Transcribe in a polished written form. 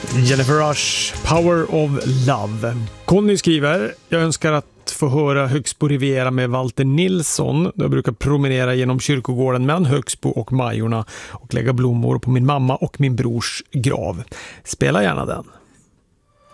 Jennifer Rush, Power of Love. Conny skriver: jag önskar att få höra Högsbo Riviera med Walter Nilsson. Jag brukar promenera genom kyrkogården mellan Högsbo och Majorna och lägga blommor på min mamma och min brors grav. Spela gärna den.